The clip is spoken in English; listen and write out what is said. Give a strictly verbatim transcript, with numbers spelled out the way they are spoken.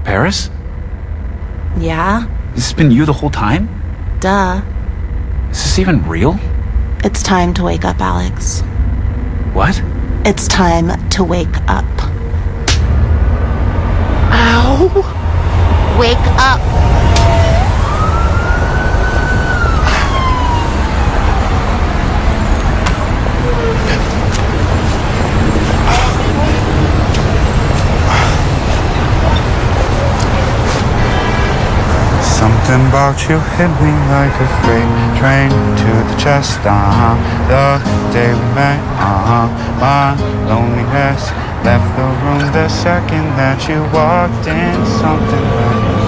Paris? Yeah? This has been you the whole time? Duh. Is this even real? It's time to wake up, Alex. What? It's time to wake up. Ow! Wake up! Something about you hit me like a freight train to the chest, uh-huh. The day we met, uh-huh. My loneliness left the room the second that you walked in. Something about you.